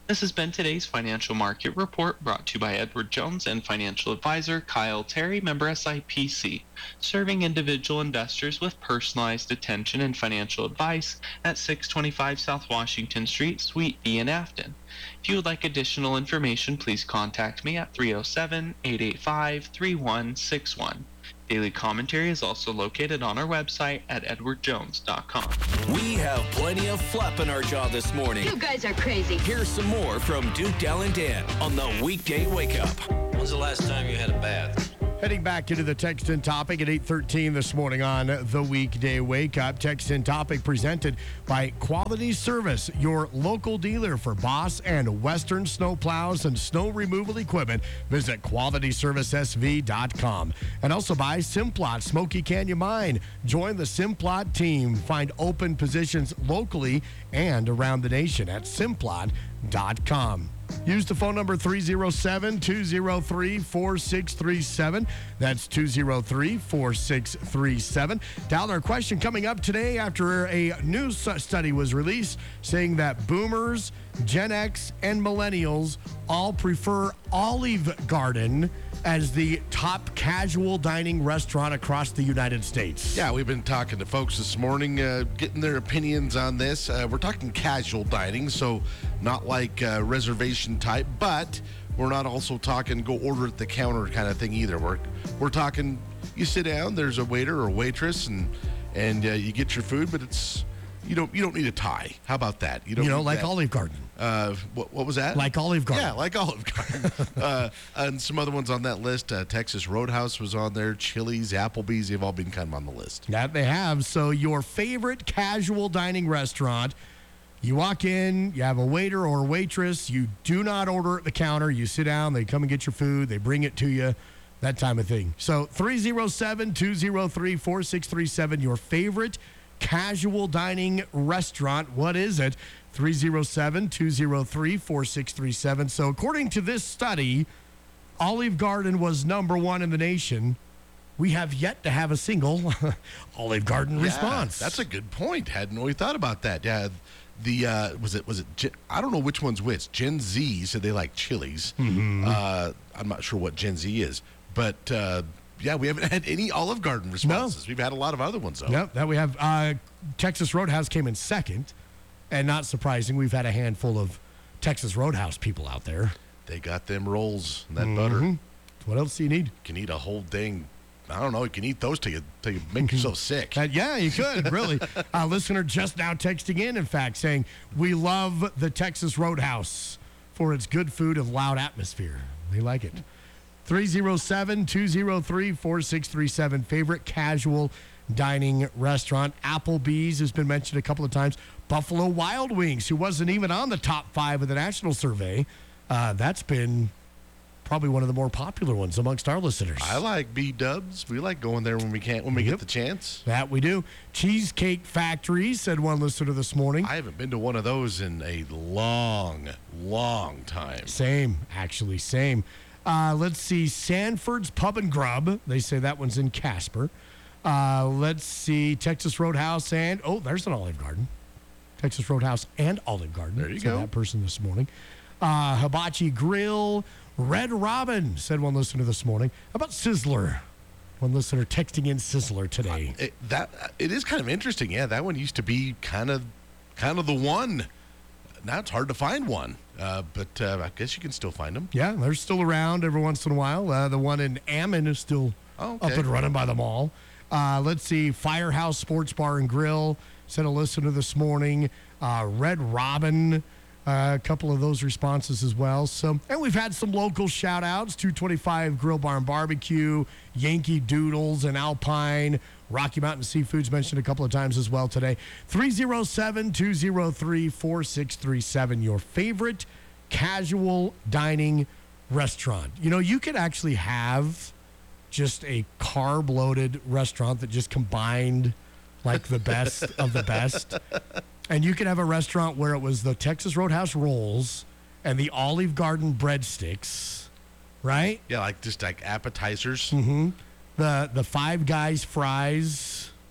This has been today's Financial Market Report, brought to you by Edward Jones and financial advisor Kyle Terry, member S I P C, serving individual investors with personalized attention and financial advice at six twenty-five South Washington Street, Suite B in Afton. If you would like additional information, please contact me at three oh seven, eight eight five, three one six one. Daily commentary is also located on our website at edward jones dot com. We have plenty of flap in our jaw this morning. You guys are crazy. Here's some more from Duke, Dal, and Dan on the Weekday Wake Up. When's the last time you had a bath? Heading back into the text in topic at eight thirteen this morning on the Weekday Wake Up. Text in topic presented by Quality Service, your local dealer for Boss and Western snow plows and snow removal equipment. Visit quality service s v dot com. And also by Simplot Smoky Canyon Mine. Join the Simplot team. Find open positions locally and around the nation at simplot dot com. Use the phone number three oh seven, two oh three, four six three seven. That's two oh three, four six three seven. Dollar question coming up today after a new study was released saying that boomers, Gen X, and millennials all prefer Olive Garden as the top casual dining restaurant across the United States. Yeah, we've been talking to folks this morning, uh, getting their opinions on this. Uh, we're talking casual dining, so not like uh, reservation type, but we're not also talking go order at the counter kind of thing either. We're we're talking you sit down, there's a waiter or waitress, and and uh, you get your food, but it's you don't you don't need a tie. How about that? You, don't you know, need like that. Olive Garden. Uh, what, what was that? Like Olive Garden. Yeah, like Olive Garden. uh, and some other ones on that list. Uh, Texas Roadhouse was on there. Chili's, Applebee's, they've all been kind of on the list. That they have. So your favorite casual dining restaurant, you walk in, you have a waiter or waitress. You do not order at the counter. You sit down, they come and get your food. They bring it to you, that time of thing. So three oh seven, two oh three, four six three seven, your favorite casual dining restaurant. What is it? three oh seven, two oh three, four six three seven. So according to this study, Olive Garden was number one in the nation. We have yet to have a single Olive Garden Yeah, response. That's a good point. Hadn't really thought about that. Yeah, the uh, was it was it Gen, I don't know which one's which. Gen Z said they like Chili's. Mhm. Uh, I'm not sure what Gen Z is, but uh, yeah, we haven't had any Olive Garden responses. We've had a lot of other ones though. Yep, that we have. Uh, Texas Roadhouse came in second, and not surprising, we've had a handful of Texas Roadhouse people out there. They got them rolls and that Mhm. butter. What else do you need? You can eat a whole thing. I don't know. You can eat those till you, till you make yourself sick. Uh, yeah, you could, really. A listener just now texting in, in fact, saying, we love the Texas Roadhouse for its good food and loud atmosphere. They like it. three oh seven, two oh three, four six three seven, favorite casual dining restaurant. Applebee's has been mentioned a couple of times. Buffalo Wild Wings, who wasn't even on the top five of the national survey. Uh, that's been probably one of the more popular ones amongst our listeners. I like B-dubs. We like going there when we can, when we Yep. get the chance. That we do. Cheesecake Factory, said one listener this morning. I haven't been to one of those in a long, long time. Same, actually, same. Uh, let's see, Sanford's Pub and Grub. They say that one's in Casper. Uh, let's see, Texas Roadhouse and, oh, there's an Olive Garden. Texas Roadhouse and Olive Garden. There you said go. that person this morning. Uh, Hibachi Grill, Red Robin, said one listener this morning. How about Sizzler? One listener texting in Sizzler today. It, that it is kind of interesting. Yeah, that one used to be kind of, kind of the one. Now it's hard to find one, uh, but uh, I guess you can still find them. Yeah, they're still around every once in a while. Uh, the one in Ammon is still Oh, okay. up and running by the mall. Uh, let's see, Firehouse Sports Bar and Grill, sent a listener this morning. Uh, Red Robin, uh, a couple of those responses as well. So, and we've had some local shout outs, two twenty-five Grill Bar and Barbecue, Yankee Doodles and Alpine, Rocky Mountain Seafoods mentioned a couple of times as well today. three oh seven, two oh three, four six three seven, your favorite casual dining restaurant. You know, you could actually have just a carb-loaded restaurant that just combined like the best of the best. And you could have a restaurant where it was the Texas Roadhouse rolls and the Olive Garden breadsticks, right? Yeah, like just like appetizers. Mm-hmm. The the Five Guys fries.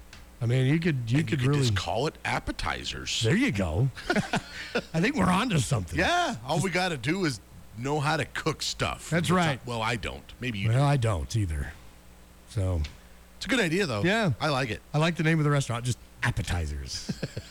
I mean, you could you And could you really just call it appetizers. There you go. I think we're onto something. Yeah, all we got to do is know how to cook stuff. That's right. Well, I don't. Maybe you Well, do. I don't either. So It's a good idea, though. Yeah. I like it. I like the name of the restaurant, just appetizers.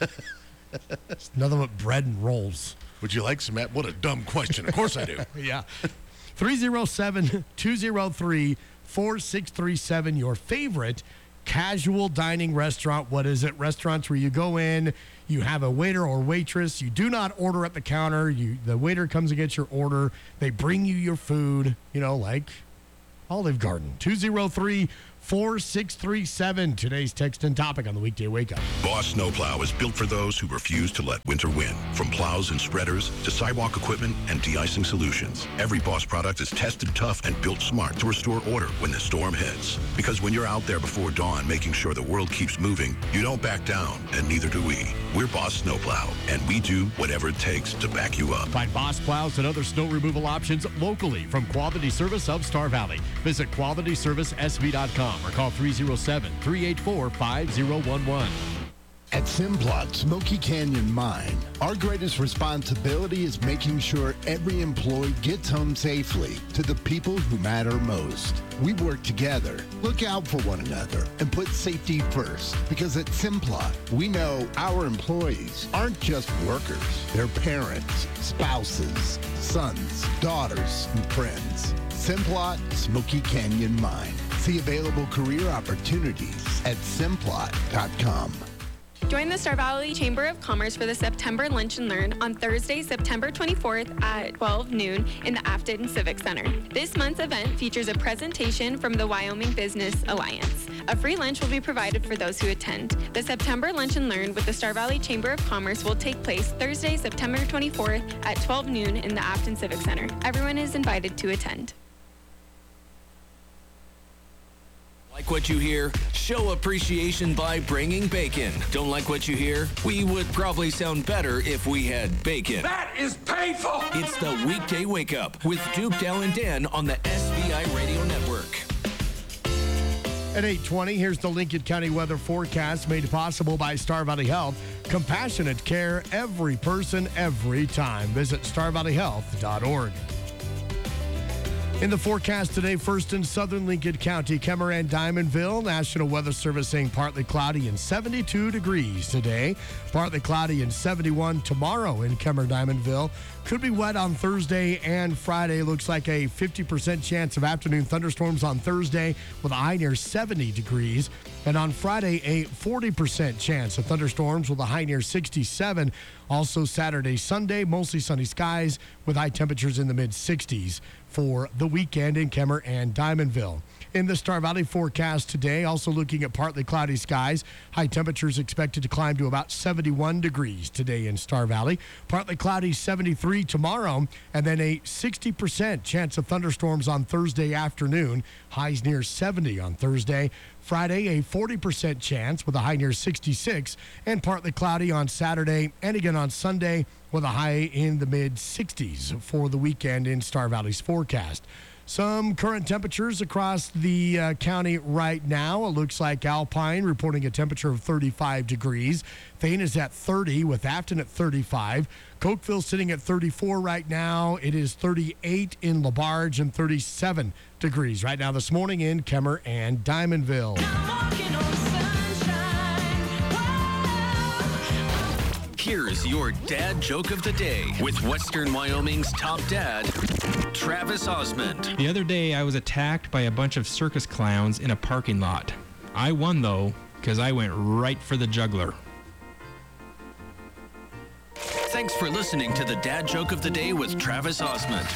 It's nothing but bread and rolls. Would you like some? What a dumb question. Of course I do. Yeah. three oh seven, two oh three, four six three seven, your favorite casual dining restaurant. What is it? Restaurants where you go in, you have a waiter or waitress. You do not order at the counter. You the waiter comes and gets your order. They bring you your food, you know, like Olive Garden. two oh three, four six three seven. Today's text and topic on the Weekday Wake Up. Boss Snowplow is built for those who refuse to let winter win. From plows and spreaders to sidewalk equipment and de-icing solutions, every Boss product is tested tough and built smart to restore order when the storm hits. Because when you're out there before dawn making sure the world keeps moving, you don't back down, and neither do we. We're Boss Snowplow, and we do whatever it takes to back you up. Find Boss plows and other snow removal options locally from Quality Service of Star Valley. Visit quality service s v dot com or call three oh seven, three eight four, five oh one one. At Simplot Smoky Canyon Mine, our greatest responsibility is making sure every employee gets home safely to the people who matter most. We work together, look out for one another, and put safety first. Because at Simplot, we know our employees aren't just workers. They're parents, spouses, sons, daughters, and friends. Simplot Smoky Canyon Mine. See available career opportunities at simplot dot com. Join the Star Valley Chamber of Commerce for the September Lunch and Learn on Thursday, September twenty-fourth at twelve noon in the Afton Civic Center. This month's event features a presentation from the Wyoming Business Alliance. A free lunch will be provided for those who attend. The September Lunch and Learn with the Star Valley Chamber of Commerce will take place Thursday, September twenty-fourth at twelve noon in the Afton Civic Center. Everyone is invited to attend. Like what you hear? Show appreciation by bringing bacon. Don't like what you hear? We would probably sound better if we had bacon. That is painful! It's the Weekday Wake Up with Duke, Dal, and Dan on the S V I Radio Network. At eight twenty, here's the Lincoln County weather forecast made possible by Star Valley Health. Compassionate care, every person, every time. Visit star valley health dot org. In the forecast today, first in southern Lincoln County, Kemmer and Diamondville. National Weather Service saying partly cloudy and seventy-two degrees today. Partly cloudy and seventy-one tomorrow in Kemmer, Diamondville. Could be wet on Thursday and Friday. Looks like a fifty percent chance of afternoon thunderstorms on Thursday with a high near seventy degrees. And on Friday, a forty percent chance of thunderstorms with a high near sixty-seven. Also Saturday, Sunday, mostly sunny skies with high temperatures in the mid sixties for the weekend in Kemmer and Diamondville. In the Star Valley forecast today, also looking at partly cloudy skies. High temperatures expected to climb to about seventy-one degrees today in Star Valley. Partly cloudy, seventy-three tomorrow, and then a sixty percent chance of thunderstorms on Thursday afternoon. Highs near seventy on Thursday. Friday, a forty percent chance with a high near sixty-six, and partly cloudy on Saturday and again on Sunday with a high in the mid sixties for the weekend in Star Valley's forecast. Some current temperatures across the uh, county right now. It looks like Alpine reporting a temperature of thirty-five degrees. Thane is at thirty with Afton at thirty-five. Cokeville sitting at thirty-four right now. It is thirty-eight in LaBarge and thirty-seven degrees right now this morning in Kemmer and Diamondville. Here's your dad joke of the day with Western Wyoming's top dad, Travis Osmond. The other day, I was attacked by a bunch of circus clowns in a parking lot. I won, though, because I went right for the juggler. Thanks for listening to the dad joke of the day with Travis Osmond.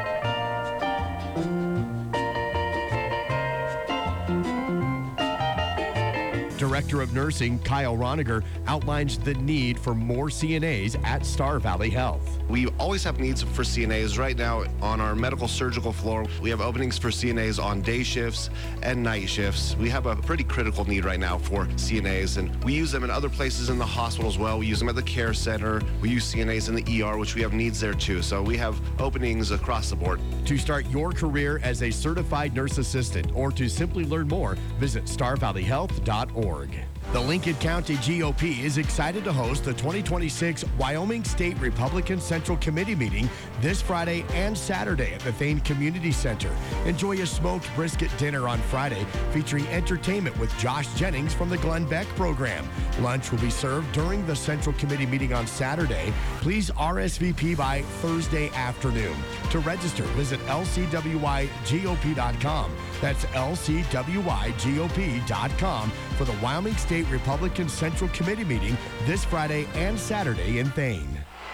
Director of Nursing Kyle Roniger outlines the need for more C N As at Star Valley Health. We always have needs for C N As. Right now on our medical surgical floor, we have openings for C N As on day shifts and night shifts. We have a pretty critical need right now for C N As, and we use them in other places in the hospital as well. We use them at the care center. We use C N As in the E R, which we have needs there too. So we have openings across the board. To start your career as a certified nurse assistant or to simply learn more, visit star valley health dot org. The Lincoln County G O P is excited to host the twenty twenty-six Wyoming State Republican Central Committee meeting this Friday and Saturday at the Thane Community Center. Enjoy a smoked brisket dinner on Friday featuring entertainment with Josh Jennings from the Glenn Beck program. Lunch will be served during the Central Committee meeting on Saturday. Please R S V P by Thursday afternoon. To register, visit L C W Y G O P dot com. That's L C W Y G O P dot com for the Wyoming State Republican Central Committee meeting this Friday and Saturday in Thane.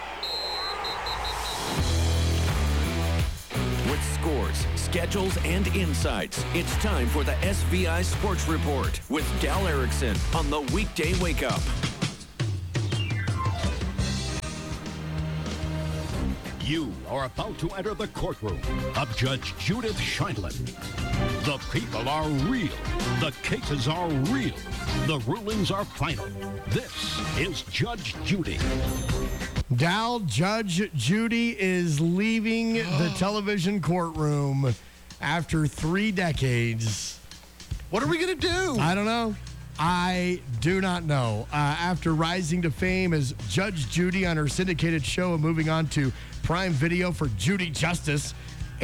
With scores, schedules, and insights, it's time for the S V I Sports Report with Dal Erickson on the Weekday Wake Up. You are about to enter the courtroom of Judge Judith Scheindlin. The people are real. The cases are real. The rulings are final. This is Judge Judy. Dal, Judge Judy is leaving the television courtroom after three decades. What are we going to do? I don't know. I do not know. Uh, after rising to fame as Judge Judy on her syndicated show and moving on to Prime Video for Judy Justice,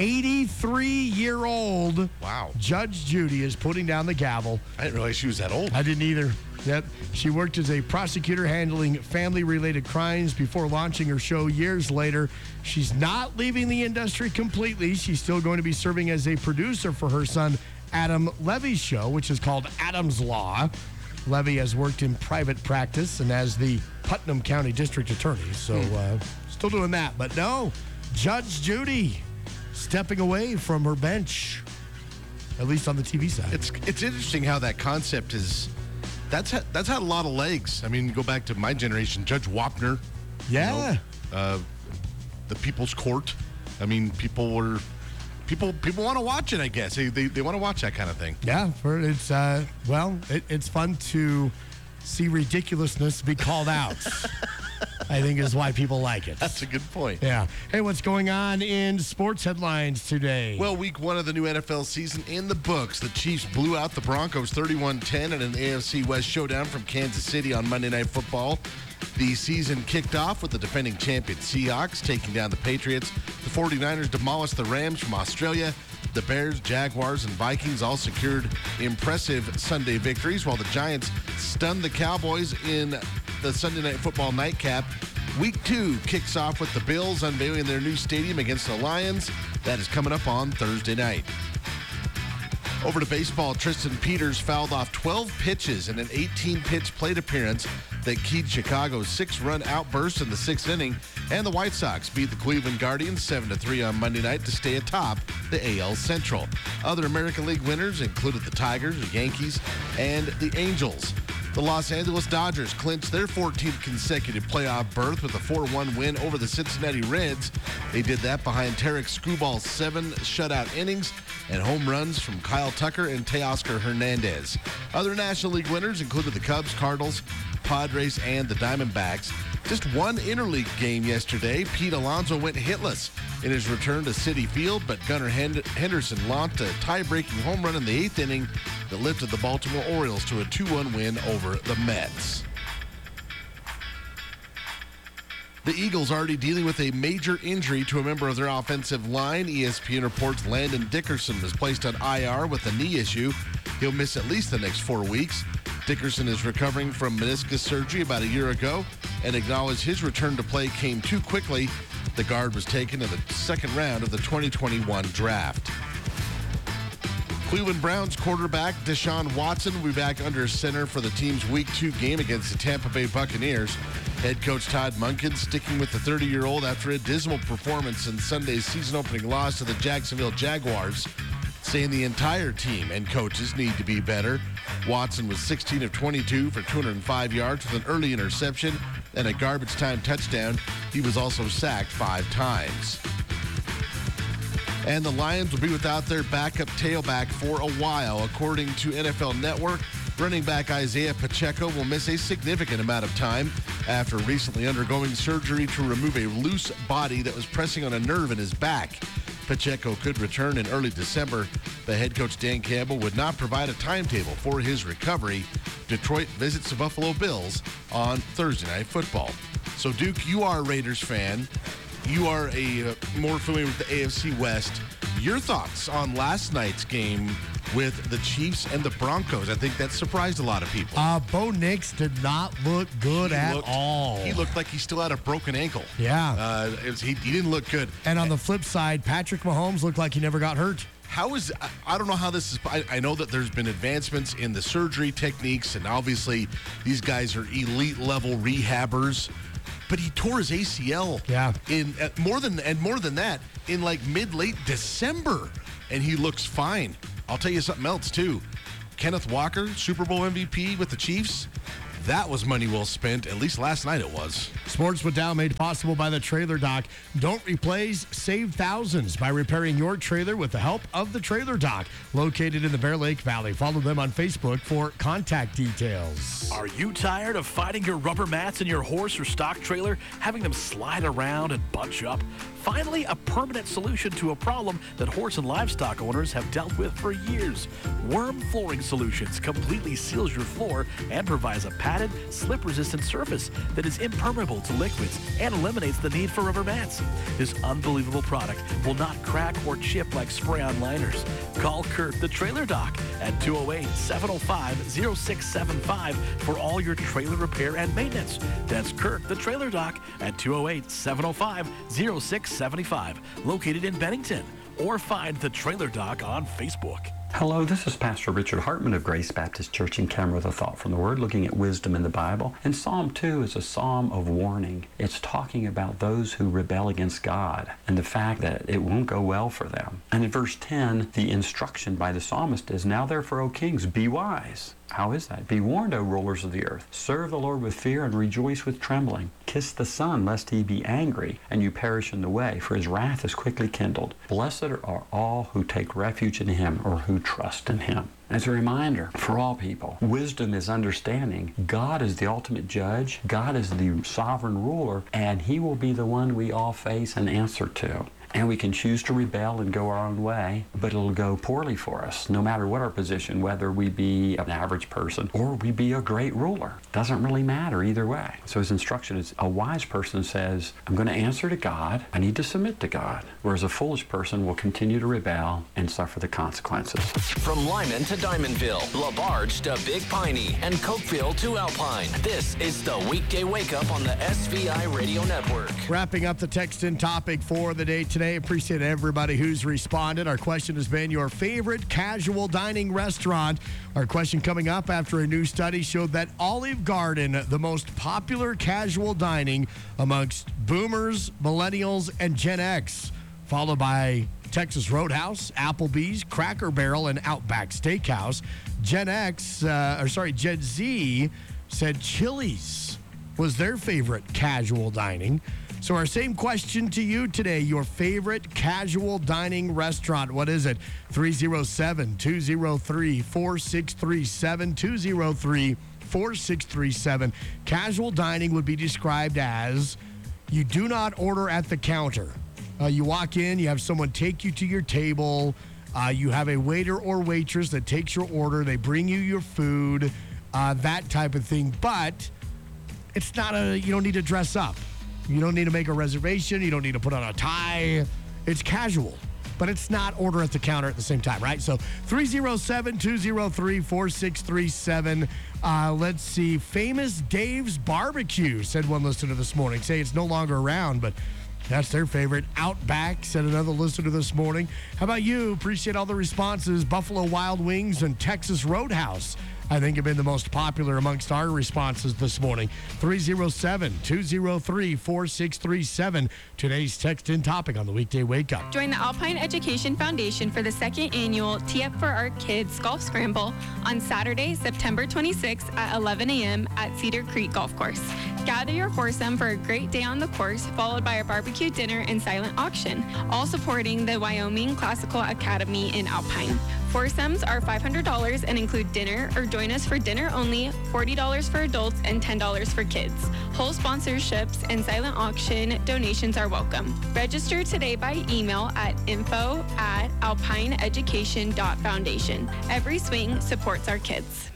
eighty-three-year-old wow. Judge Judy is putting down the gavel. I didn't realize she was that old. I didn't either. Yep. She worked as a prosecutor handling family-related crimes before launching her show years later. She's not leaving the industry completely. She's still going to be serving as a producer for her son Adam Levy's show, which is called Adam's Law. Levy has worked in private practice and as the Putnam County District Attorney, so uh, still doing that. But no, Judge Judy stepping away from her bench, at least on the T V side. It's it's interesting how that concept is. That's had, that's had a lot of legs. I mean, go back to my generation, Judge Wapner. Yeah. You know, uh, the People's Court. I mean, people were. People people want to watch it, I guess. They they, they want to watch that kind of thing. Yeah, for it's uh, well, it, it's fun to see ridiculousness be called out. I think is why people like it. That's a good point. Yeah. Hey, what's going on in sports headlines today? Well, week one of the new N F L season in the books. The Chiefs blew out the Broncos thirty-one ten in an A F C West showdown from Kansas City on Monday Night Football. The season kicked off with the defending champion Seahawks taking down the Patriots. The 49ers demolished the Rams from Australia. The Bears, Jaguars, and Vikings all secured impressive Sunday victories, while the Giants stunned the Cowboys in the Sunday Night Football nightcap. Week two kicks off with the Bills unveiling their new stadium against the Lions. That is coming up on Thursday night. Over to baseball, Tristan Peters fouled off twelve pitches in an eighteen-pitch plate appearance that keyed Chicago's six-run outburst in the sixth inning, and the White Sox beat the Cleveland Guardians seven to three on Monday night to stay atop the A L Central. Other American League winners included the Tigers, the Yankees, and the Angels. The Los Angeles Dodgers clinched their fourteenth consecutive playoff berth with a four one win over the Cincinnati Reds. They did that behind Tarek Screwball's seven shutout innings and home runs from Kyle Tucker and Teoscar Hernandez. Other National League winners included the Cubs, Cardinals, Padres, and the Diamondbacks. Just one interleague game yesterday. Pete Alonso went hitless in his return to Citi Field, but Gunnar Henderson launched a tie-breaking home run in the eighth inning that lifted the Baltimore Orioles to a two one win over the Mets. The Eagles already dealing with a major injury to a member of their offensive line. E S P N reports Landon Dickerson was placed on I R with a knee issue. He'll miss at least the next four weeks. Dickerson is recovering from meniscus surgery about a year ago and acknowledged his return to play came too quickly. The guard was taken in the second round of the twenty twenty-one draft. Cleveland Browns quarterback Deshaun Watson will be back under center for the team's Week two game against the Tampa Bay Buccaneers. Head coach Todd Monken sticking with the thirty-year-old after a dismal performance in Sunday's season-opening loss to the Jacksonville Jaguars, saying the entire team and coaches need to be better. Watson was sixteen of twenty-two for two hundred five yards with an early interception and a garbage time touchdown. He was also sacked five times. And the Lions will be without their backup tailback for a while. According to N F L Network, running back Isaiah Pacheco will miss a significant amount of time after recently undergoing surgery to remove a loose body that was pressing on a nerve in his back. Pacheco could return in early December. The head coach Dan Campbell would not provide a timetable for his recovery. Detroit visits the Buffalo Bills on Thursday Night Football. So, Duke, you are a Raiders fan. You are a uh, more familiar with the A F C West. Your thoughts on last night's game with the Chiefs and the Broncos? I think that surprised a lot of people. Uh, Bo Nix did not look good He at looked- all. He looked like he still had a broken ankle. Yeah. Uh, it was, he, he didn't look good. And on the flip side, Patrick Mahomes looked like he never got hurt. How is, I, I don't know how this is, I, I know that there's been advancements in the surgery techniques, and obviously these guys are elite level rehabbers, but he tore his A C L yeah. in uh, more than, and more than that, in like mid-late December, and he looks fine. I'll tell you something else too. Kenneth Walker, Super Bowl M V P with the Chiefs, that was money well spent. At least last night it was. Sports with Dow made possible by the Trailer Dock. Don't replace, save thousands by repairing your trailer with the help of the Trailer Dock. Located in the Bear Lake Valley. Follow them on Facebook for contact details. Are you tired of fighting your rubber mats in your horse or stock trailer, having them slide around and bunch up? Finally, a permanent solution to a problem that horse and livestock owners have dealt with for years. Worm Flooring Solutions completely seals your floor and provides a padded, slip-resistant surface that is impermeable to liquids and eliminates the need for rubber mats. This unbelievable product will not crack or chip like spray-on liners. Call Kurt the Trailer Dock at two oh eight, seven oh five, oh six seven five for all your trailer repair and maintenance. That's Kurt the Trailer Dock at two oh eight, seven oh five, oh six seven five, located in Bennington, or find the Trailer Dock on Facebook. Hello, this is Pastor Richard Hartman of Grace Baptist Church in Cameron with a thought from the Word, looking at wisdom in the Bible. And Psalm two is a psalm of warning. It's talking about those who rebel against God and the fact that it won't go well for them. And in verse ten, the instruction by the psalmist is, "Now therefore, O kings, be wise." How is that? "Be warned, O rulers of the earth. Serve the Lord with fear and rejoice with trembling. Kiss the Son, lest he be angry and you perish in the way, for his wrath is quickly kindled. Blessed are all who take refuge in him," or who trust in him. As a reminder for all people, wisdom is understanding God is the ultimate judge, God is the sovereign ruler, and he will be the one we all face and answer to. And we can choose to rebel and go our own way, but it'll go poorly for us, no matter what our position, whether we be an average person or we be a great ruler. Doesn't really matter either way. So his instruction is, a wise person says, I'm going to answer to God, I need to submit to God, whereas a foolish person will continue to rebel and suffer the consequences. From Lyman to Diamondville, LaBarge to Big Piney, and Cokeville to Alpine, this is the Weekday Wake Up on the S V I Radio Network. Wrapping up the text in topic for the day today. Appreciate everybody who's responded. Our question has been your favorite casual dining restaurant. Our question coming up after a new study showed that Olive Garden, the most popular casual dining amongst boomers, millennials, and Gen X, followed by Texas Roadhouse, Applebee's, Cracker Barrel, and Outback Steakhouse. Gen X, uh, or sorry, Gen Z said Chili's was their favorite casual dining. So our same question to you today, your favorite casual dining restaurant. What is it? three oh seven, two oh three, four six three seven, two oh three, four six three seven. Casual dining would be described as you do not order at the counter. Uh, you walk in, you have someone take you to your table. Uh, you have a waiter or waitress that takes your order. They bring you your food, uh, that type of thing. But it's not a, you don't need to dress up. You don't need to make a reservation. You don't need to put on a tie. It's casual, but it's not order at the counter at the same time, right? So three oh seven, two oh three, four six three seven. Uh, let's see. Famous Dave's Barbecue, said one listener this morning. Say it's no longer around, but that's their favorite. Outback, said another listener this morning. How about you? Appreciate all the responses. Buffalo Wild Wings and Texas Roadhouse, I think, have been the most popular amongst our responses this morning. three oh seven, two oh three, four six three seven. Today's text in topic on the Weekday Wake Up. Join the Alpine Education Foundation for the second annual Tee Up for Our Kids Golf Scramble on Saturday, September twenty-sixth at eleven a.m. at Cedar Creek Golf Course. Gather your foursome for a great day on the course, followed by a barbecue dinner and silent auction, all supporting the Wyoming Classical Academy in Alpine. Foursomes are five hundred dollars and include dinner or join us for dinner only, forty dollars for adults and ten dollars for kids. Whole sponsorships and silent auction donations are welcome. Register today by email at info at alpineeducation.foundation. Every swing supports our kids.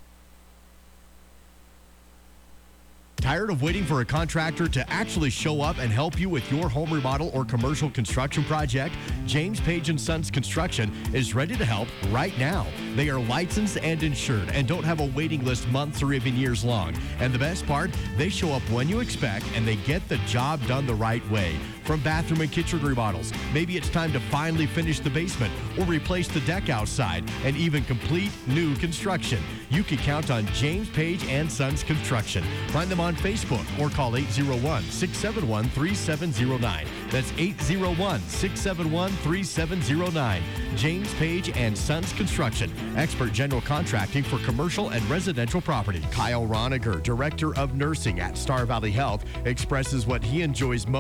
Tired of waiting for a contractor to actually show up and help you with your home remodel or commercial construction project? James Page and Sons Construction is ready to help right now. They are licensed and insured and don't have a waiting list months or even years long. And the best part, they show up when you expect and they get the job done the right way. From bathroom and kitchen remodels, maybe it's time to finally finish the basement or replace the deck outside and even complete new construction. You can count on James Page and Sons Construction. Find them on Facebook or call eight oh one, six seven one, three seven oh nine. That's eight oh one, six seven one, three seven oh nine. James Page and Sons Construction, expert general contracting for commercial and residential property. Kyle Roniger, Director of Nursing at Star Valley Health, expresses what he enjoys most